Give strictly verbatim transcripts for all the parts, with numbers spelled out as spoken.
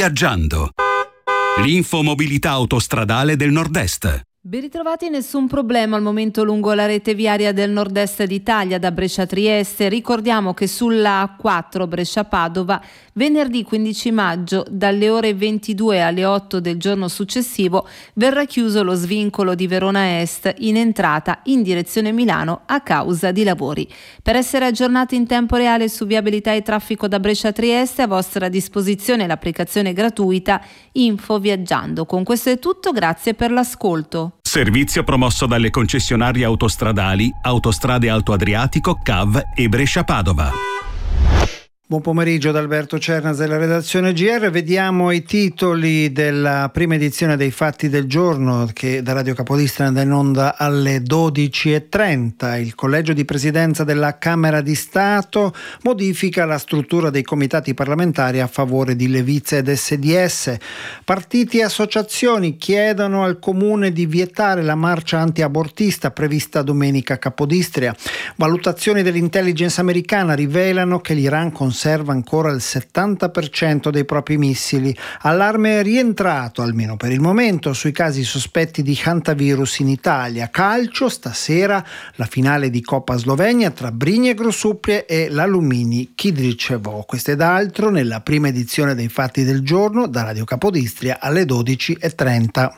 Viaggiando. L'infomobilità autostradale del Nord-Est. Ben ritrovati, nessun problema al momento lungo la rete viaria del nord-est d'Italia da Brescia a Trieste. Ricordiamo che sulla A quattro Brescia-Padova venerdì quindici maggio dalle ore ventidue alle otto del giorno successivo verrà chiuso lo svincolo di Verona Est in entrata in direzione Milano a causa di lavori. Per essere aggiornati in tempo reale su viabilità e traffico da Brescia a Trieste, a vostra disposizione l'applicazione gratuita Info Viaggiando. Con questo è tutto, grazie per l'ascolto. Servizio promosso dalle concessionarie autostradali Autostrade Alto Adriatico, C A V e Brescia-Padova. Buon pomeriggio da Alberto Cernas della redazione G R. Vediamo i titoli della prima edizione dei Fatti del Giorno che da Radio Capodistria andrà in onda alle dodici e trenta. Il collegio di presidenza della Camera di Stato modifica la struttura dei comitati parlamentari a favore di Leviza ed S D S. Partiti e associazioni chiedono al comune di vietare la marcia anti-abortista prevista domenica a Capodistria. Valutazioni dell'intelligence americana rivelano che l'Iran conserva conserva ancora il settanta per cento dei propri missili. Allarme è rientrato, almeno per il momento, sui casi sospetti di hantavirus in Italia. Calcio, stasera la finale di Coppa Slovenia tra Briglie Grosuppie e l'Alumini Kidričevo. Questo ed altro nella prima edizione dei Fatti del Giorno da Radio Capodistria alle dodici e trenta.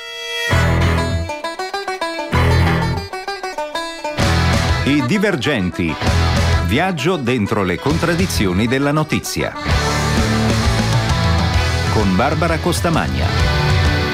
I Divergenti. Viaggio dentro le contraddizioni della notizia. Con Barbara Costamagna.